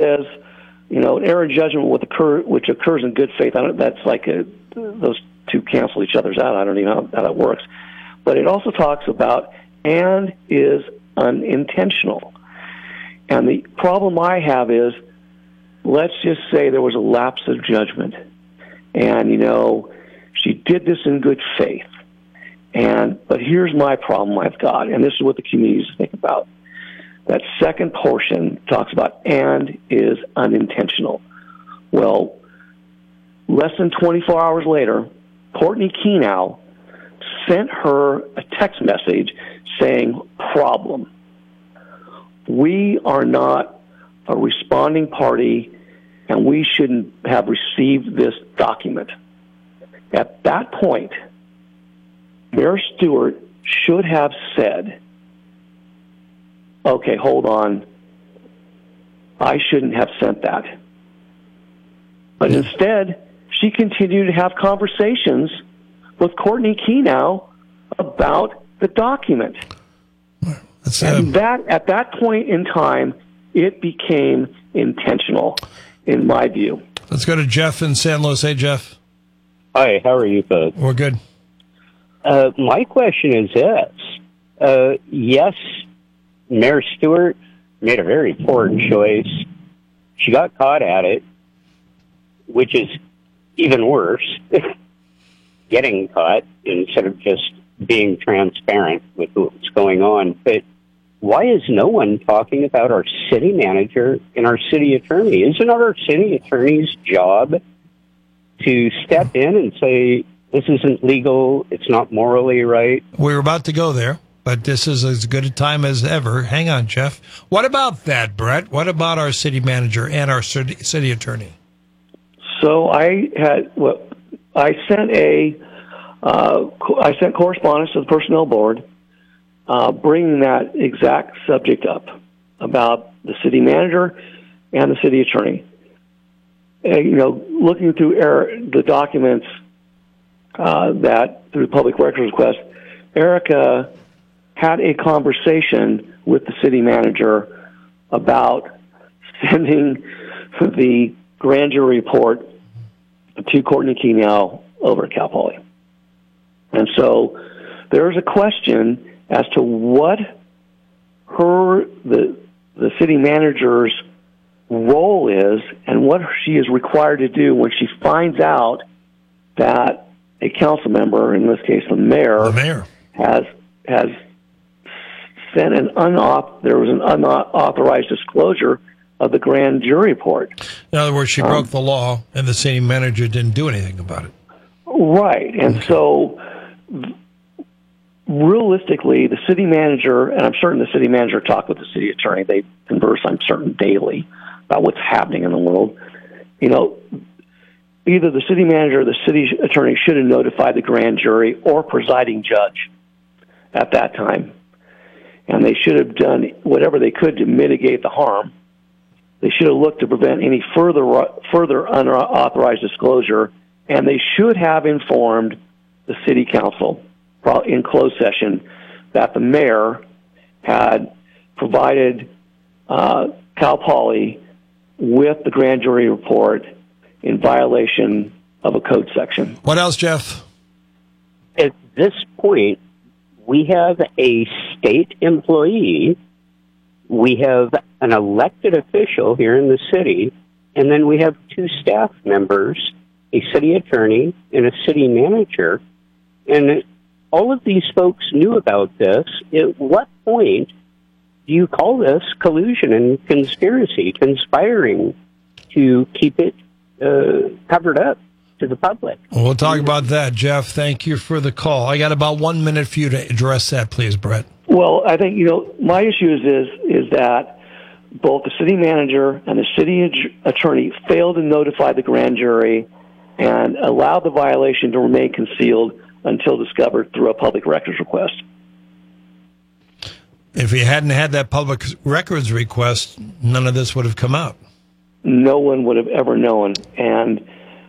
says, an error in judgment which occurs in good faith. That's like those two cancel each other's out. I don't even know how that works. But it also talks about and is unintentional. And the problem I have is, let's just say there was a lapse of judgment. And, she did this in good faith. But here's my problem I've got, and this is what the community needs to think about. That second portion talks about and is unintentional. Well, less than 24 hours later, Courtney Kenow sent her a text message saying, problem. We are not a responding party, and we shouldn't have received this document. At that point, Mayor Stewart should have said, okay, hold on, I shouldn't have sent that. But instead, she continued to have conversations with Courtney Kenow about the document. And at that point in time, it became intentional, in my view. Let's go to Jeff in San Luis. Hey, Jeff. Hi, how are you folks? We're good. My question is this. Yes, Mayor Stewart made a very poor choice. She got caught at it, which is even worse, getting caught instead of just being transparent with what's going on. But why is no one talking about our city manager and our city attorney? Isn't our city attorney's job to step in and say, this isn't legal, it's not morally right? We're about to go there, but this is as good a time as ever. Hang on, Jeff. What about that, Brett? What about our city manager and our city attorney? So I sent correspondence to the personnel board bringing that exact subject up about the city manager and the city attorney. Looking through the documents that through the public records request, Erica had a conversation with the city manager about sending the grand jury report to Courtney Kenow over at Cal Poly. And so there's a question as to what the city manager's role is and what she is required to do when she finds out that a council member, in this case the mayor, has sent there was an unauthorized disclosure of the grand jury report. In other words, she broke the law, and the city manager didn't do anything about it. Right, and so realistically, the city manager, and I'm certain the city manager talked with the city attorney, they converse, I'm certain, daily about what's happening in the world. Either the city manager or the city attorney should have notified the grand jury or presiding judge at that time. And they should have done whatever they could to mitigate the harm. They should have looked to prevent any further unauthorized disclosure, and they should have informed the city council in closed session that the mayor had provided Cal Poly with the grand jury report in violation of a code section. What else, Jeff? At this point, we have a state employee, we have an elected official here in the city, and then we have two staff members, a city attorney and a city manager. And all of these folks knew about this. At what point do you call this collusion and conspiracy, conspiring to keep it covered up to the public? Well, we'll talk about that, Jeff. Thank you for the call. I got about 1 minute for you to address that, please, Brett. Well, I think, my issue is that both the city manager and the city attorney failed to notify the grand jury and allowed the violation to remain concealed until discovered through a public records request. If he hadn't had that public records request, none of this would have come out. No one would have ever known, and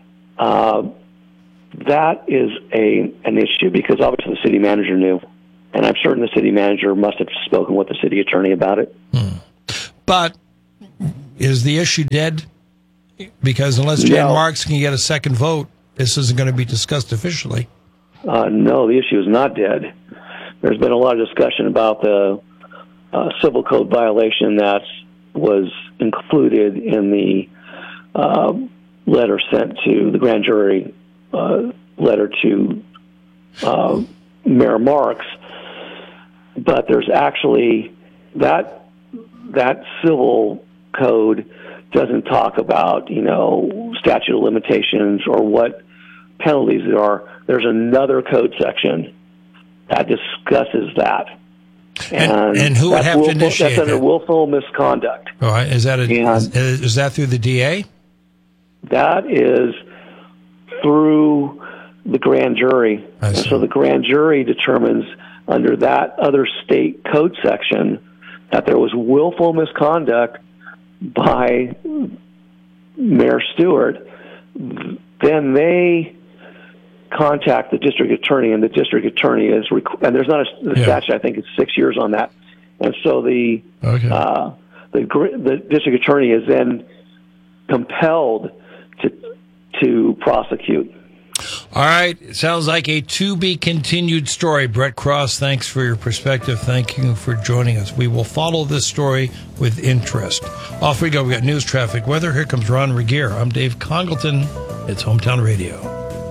that is an issue because obviously the city manager knew, and I'm certain the city manager must have spoken with the city attorney about it. But Is the issue dead? Because unless Jan Marks can get a second vote, this isn't going to be discussed officially. No, the issue is not dead. There's been a lot of discussion about the civil code violation that was included in the letter sent to the grand jury, letter to Mayor Marks. But there's actually that civil code doesn't talk about, statute of limitations or what penalties there are. There's another code section that discusses that. And who would have to initiate that's under willful misconduct. All right. Is that through the DA? That is through the grand jury. So the grand jury determines under that other state code section that there was willful misconduct by Mayor Stewart. Then they contact the district attorney, and the district attorney is and there's not a statute. I think it's 6 years on that, and so the district attorney is then compelled to prosecute. All right. It sounds like a to-be-continued story. Brett Cross, thanks for your perspective. Thank you for joining us. We will follow this story with interest. Off we go. We got news, traffic, weather. Here comes Ron Regier. I'm Dave Congleton. It's Hometown Radio.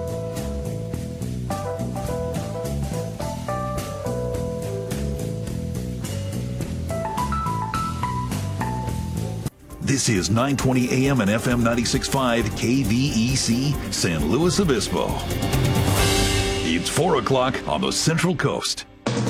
This is 920 AM and FM 96.5 KVEC San Luis Obispo. It's 4 o'clock on the Central Coast.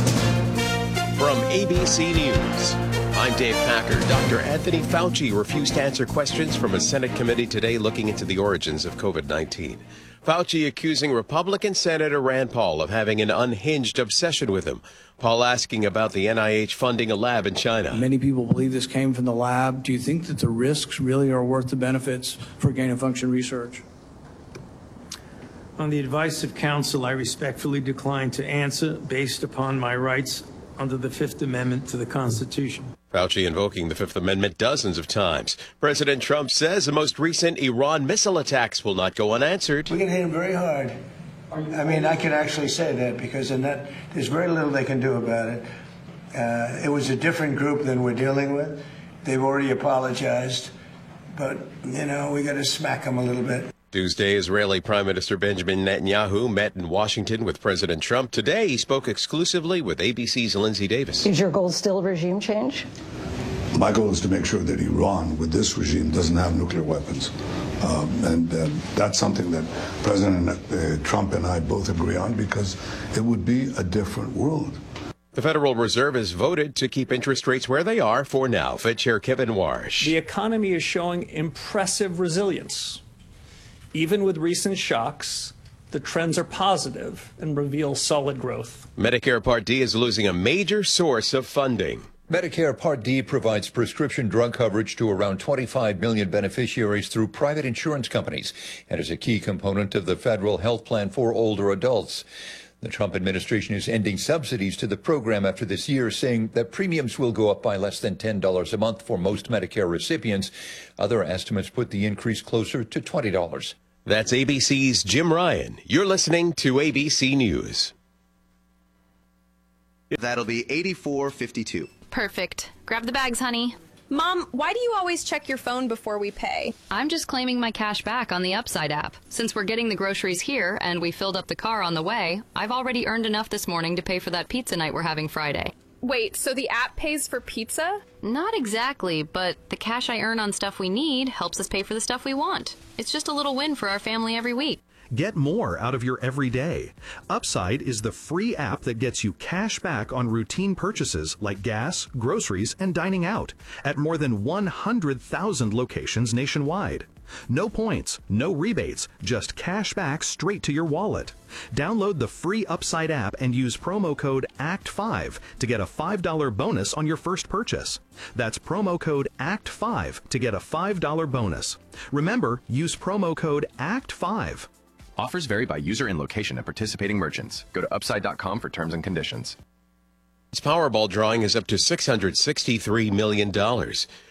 From ABC News, I'm Dave Packer. Dr. Anthony Fauci refused to answer questions from a Senate committee today looking into the origins of COVID-19. Fauci accusing Republican Senator Rand Paul of having an unhinged obsession with him. Paul asking about the NIH funding a lab in China. Many people believe this came from the lab. Do you think that the risks really are worth the benefits for gain-of-function research? On the advice of counsel, I respectfully decline to answer based upon my rights under the Fifth Amendment to the Constitution. Fauci invoking the Fifth Amendment dozens of times. President Trump says the most recent Iran missile attacks will not go unanswered. We can hit him very hard. I mean, I can actually say that because there's very little they can do about it. It was a different group than we're dealing with. They've already apologized. But, we got to smack them a little bit. Tuesday, Israeli Prime Minister Benjamin Netanyahu met in Washington with President Trump. Today, he spoke exclusively with ABC's Lindsay Davis. Is your goal still regime change? My goal is to make sure that Iran, with this regime, doesn't have nuclear weapons. And that's something that President Trump and I both agree on because it would be a different world. The Federal Reserve has voted to keep interest rates where they are for now. Fed Chair Kevin Warsh. The economy is showing impressive resilience. Even with recent shocks, the trends are positive and reveal solid growth. Medicare Part D is losing a major source of funding. Medicare Part D provides prescription drug coverage to around 25 million beneficiaries through private insurance companies and is a key component of the federal health plan for older adults. The Trump administration is ending subsidies to the program after this year, saying that premiums will go up by less than $10 a month for most Medicare recipients. Other estimates put the increase closer to $20. That's ABC's Jim Ryan. You're listening to ABC News. That'll be $84.52. Perfect. Grab the bags, honey. Mom, why do you always check your phone before we pay? I'm just claiming my cash back on the Upside app. Since we're getting the groceries here and we filled up the car on the way, I've already earned enough this morning to pay for that pizza night we're having Friday. Wait, so the app pays for pizza? Not exactly, but the cash I earn on stuff we need helps us pay for the stuff we want. It's just a little win for our family every week. Get more out of your everyday. Upside is the free app that gets you cash back on routine purchases like gas, groceries, and dining out at more than 100,000 locations nationwide. No points, no rebates, just cash back straight to your wallet. Download the free Upside app and use promo code ACT5 to get a $5 bonus on your first purchase. That's promo code ACT5 to get a $5 bonus. Remember, use promo code ACT5. Offers vary by user and location at participating merchants. Go to upside.com for terms and conditions. Its Powerball drawing is up to $663 million.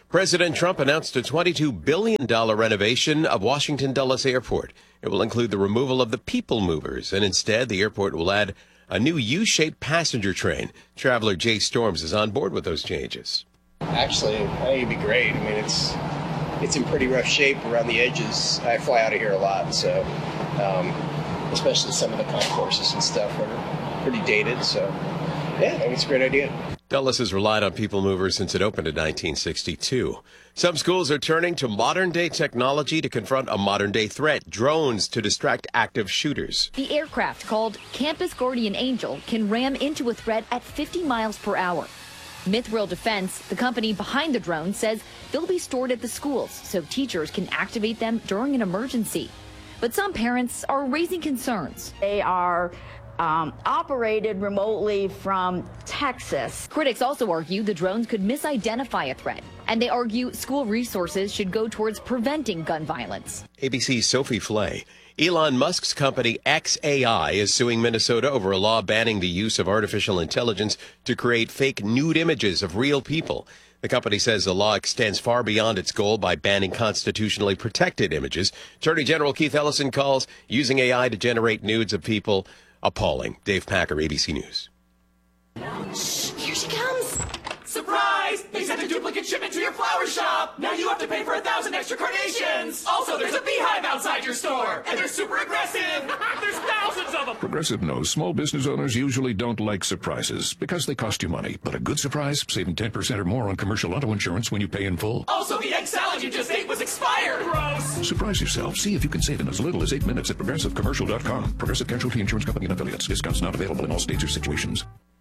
President Trump announced a $22 billion renovation of Washington Dulles Airport. It will include the removal of the people movers, and instead the airport will add a new U-shaped passenger train. Traveler Jay Storms is on board with those changes. Actually, I think it'd be great. I mean, it's in pretty rough shape around the edges. I fly out of here a lot, so especially some of the concourses and stuff are pretty dated. So, yeah, I think it's a great idea. Dulles has relied on people movers since it opened in 1962. Some schools are turning to modern-day technology to confront a modern-day threat, drones to distract active shooters. The aircraft, called Campus Guardian Angel, can ram into a threat at 50 miles per hour. Mithril Defense, the company behind the drone, says they'll be stored at the schools so teachers can activate them during an emergency. But some parents are raising concerns. They are operated remotely from Texas. Critics also argue the drones could misidentify a threat, and they argue school resources should go towards preventing gun violence. ABC's Sophie Flay. Elon Musk's company xAI is suing Minnesota over a law banning the use of artificial intelligence to create fake nude images of real people. The company says the law extends far beyond its goal by banning constitutionally protected images. Attorney General Keith Ellison calls using AI to generate nudes of people appalling. Dave Packer, ABC News. Here she comes. Surprise! They sent a duplicate shipment to your flower shop. Now you have to pay for 1,000 extra carnations. Also, there's a beehive outside your store, and they're super aggressive. There's thousands of them. Progressive knows small business owners usually don't like surprises because they cost you money. But a good surprise, saving 10% or more on commercial auto insurance when you pay in full. Also, the egg salad you just ate was expired. Gross. Surprise yourself. See if you can save in as little as 8 minutes at ProgressiveCommercial.com. Progressive Casualty Insurance Company and Affiliates. Discounts not available in all states or situations.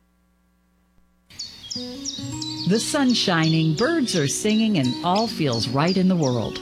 The sun's shining, birds are singing, and all feels right in the world.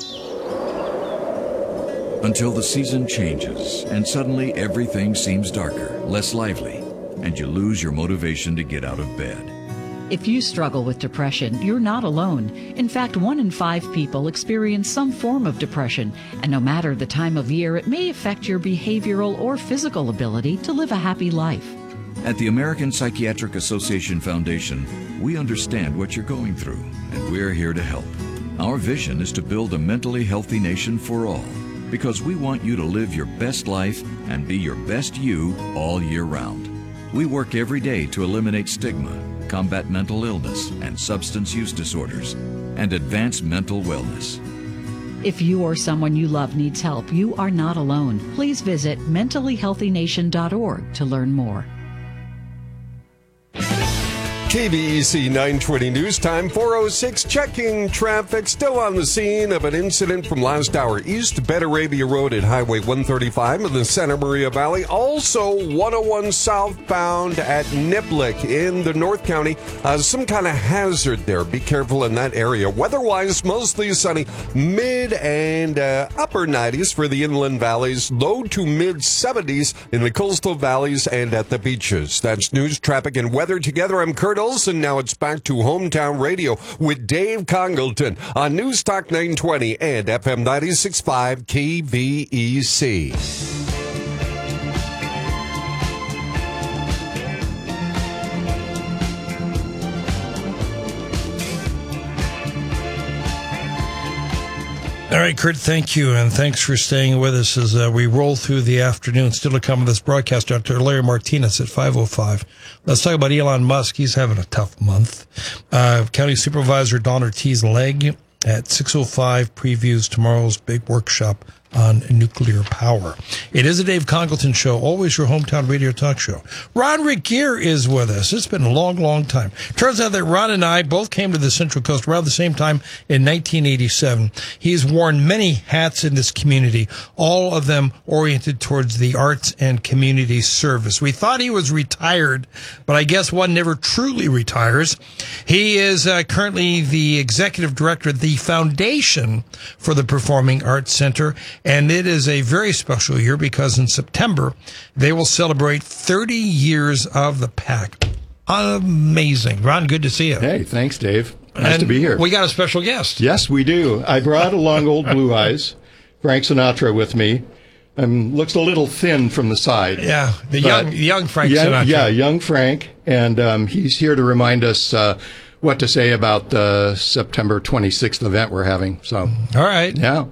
Until the season changes, and suddenly everything seems darker, less lively, and you lose your motivation to get out of bed. If you struggle with depression, you're not alone. In fact, 1 in 5 people experience some form of depression, and no matter the time of year, it may affect your behavioral or physical ability to live a happy life. At the American Psychiatric Association Foundation, we understand what you're going through, and we're here to help. Our vision is to build a mentally healthy nation for all, because we want you to live your best life and be your best you all year round. We work every day to eliminate stigma, combat mental illness and substance use disorders, and advance mental wellness. If you or someone you love needs help, you are not alone. Please visit mentallyhealthynation.org to learn more. KVEC 920 News Time, 4:06, checking traffic. Still on the scene of an incident from last hour east, Betarabia Road at Highway 135 in the Santa Maria Valley. Also, 101 southbound at Niblick in the North County. Some kind of hazard there. Be careful in that area. Weather-wise, mostly sunny. Mid and upper 90s for the inland valleys. Low to mid 70s in the coastal valleys and at the beaches. That's news, traffic, and weather together. I'm Kurt Olson. Now it's back to Hometown Radio with Dave Congleton on News Talk 920 and FM 96.5 KVEC. All right, Kurt, thank you, and thanks for staying with us as we roll through the afternoon. Still to come with this broadcast, Dr. Larry Martinez at 5:05. Let's talk about Elon Musk. He's having a tough month. County Supervisor Don Ortiz Legg at 6:05 previews tomorrow's big workshop on nuclear power. It is a Dave Congleton show, always your hometown radio talk show. Ron Regier is with us. It's been a long, long time. Turns out that Ron and I both came to the Central Coast around the same time in 1987. He's worn many hats in this community, all of them oriented towards the arts and community service. We thought he was retired, but I guess one never truly retires. He is currently the executive director of the Foundation for the Performing Arts Center. And it is a very special year because in September, they will celebrate 30 years of the PAC. Amazing. Ron, good to see you. Hey, thanks, Dave. Nice to be here. We got a special guest. Yes, we do. I brought along old Blue Eyes, Frank Sinatra with me. Looks a little thin from the side. Yeah, the young Frank Sinatra. Yeah, young Frank. And he's here to remind us what to say about the September 26th event we're having. So, all right. Yeah.